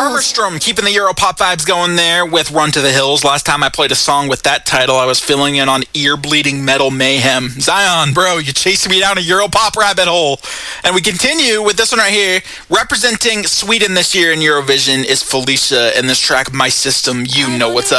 Hammerstrom keeping the Europop vibes going there with Run to the Hills. Last time I played a song with that title, I was filling in on ear-bleeding metal mayhem. Zion, bro, you're chasing me down a Europop rabbit hole. And we continue with this one right here. Representing Sweden this year in Eurovision is Felicia, and this track, My System, You Know What's Up.